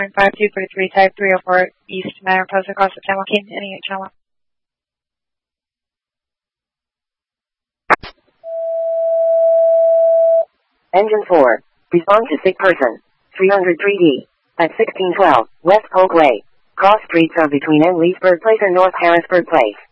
5243 type 304 East Mariposa, across the San Joaquin, NEH channel. Engine 4. Respond to sick person. 303D. At 1612 West Polk Way. Cross streets are between N. Leesburg Place and North Harrisburg Place.